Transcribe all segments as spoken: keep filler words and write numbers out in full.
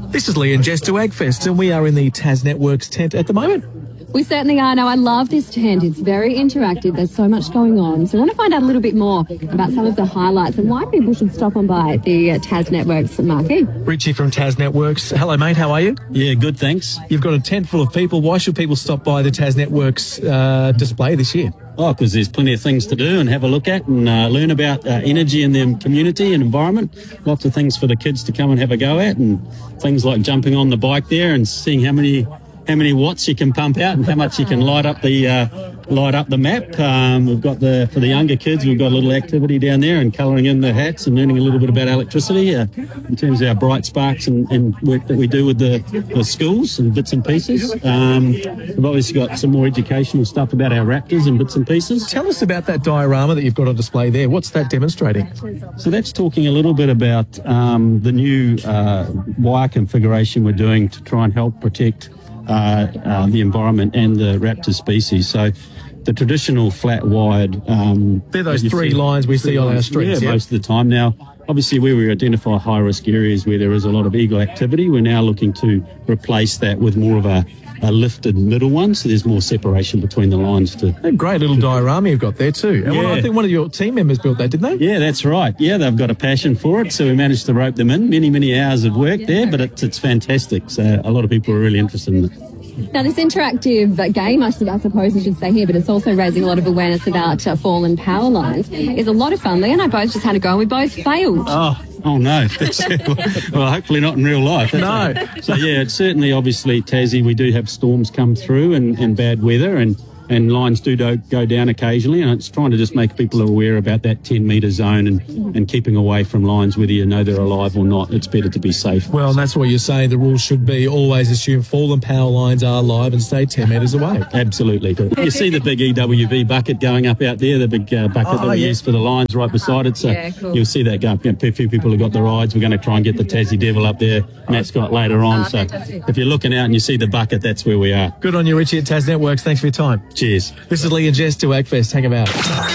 This is Lee and Jess to Agfest, and we are in the Tas Networks tent at the moment. We certainly are. Now, I love this tent. It's very interactive. There's so much going on. So I want to find out a little bit more about some of the highlights and why people should stop on by the uh, Tas Networks marquee. Richie from Tas Networks. Hello, mate. How are you? Yeah, good, thanks. You've got a tent full of people. Why should people stop by the Tas Networks uh, display this year? Oh, because there's plenty of things to do and have a look at and uh, learn about uh, energy in the community and environment. Lots of things for the kids to come and have a go at, and things like jumping on the bike there and seeing how many how many watts you can pump out and how much you can light up the uh, light up the map. Um, we've got the for the younger kids, we've got a little activity down there and colouring in the hats and learning a little bit about electricity uh, in terms of our bright sparks and, and work that we do with the, the schools and bits and pieces. Um, we've obviously got some more educational stuff about our raptors and bits and pieces. Tell us about that diorama that you've got on display there. What's that demonstrating? So that's talking a little bit about um, the new uh, wire configuration we're doing to try and help protect uh, uh, the environment and the raptor species. So the traditional flat wired... Um, They're those three lines we see on our streets, yeah, yeah? most of the time. Now, obviously, where we identify high-risk areas where there is a lot of eagle activity, we're now looking to replace that with more of a, a lifted middle one, so there's more separation between the lines. To A great little diorama you've got there too. And Yeah. well, I think one of your team members built that, didn't they? Yeah, that's right. Yeah, they've got a passion for it, so we managed to rope them in. Many, many hours of work there, but it's, it's fantastic. So a lot of people are really interested in it. Now, this interactive uh, game, I, should, I suppose I should say here, but it's also raising a lot of awareness about uh, fallen power lines, is a lot of fun. Lee and I both just had a go and we both failed. Oh, oh no. That's, well, hopefully not in real life. That's No. a- so, yeah, it's certainly, obviously, Tassie, we do have storms come through and, and bad weather, and, and lines do, do go down occasionally, and it's trying to just make people aware about that ten metre zone and, and keeping away from lines, whether you know they're alive or not. It's better to be safe. Well, and that's what you're saying. The rules should be always assume fallen power lines are live and stay ten metres away. Absolutely. You see the big E W V bucket going up out there, the big uh, bucket Oh, that we yeah. use for the lines right beside it. So Yeah, cool. you'll see that go up. You know, a few people have got the rides. We're going to try and get the Tassie Devil up there, mascot, later on. Ah, So fantastic. if you're looking out and you see the bucket, that's where we are. Good on you, Richie at Tas Networks. Thanks for your time. Cheers. This is Lee and Jess to Agfest. Hang about.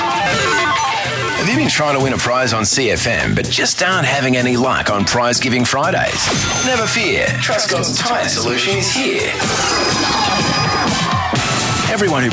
Have you been trying to win a prize on C F M but just aren't having any luck on Prize Giving Fridays? Never fear, Trustcott's Tyre Solution is here. Everyone who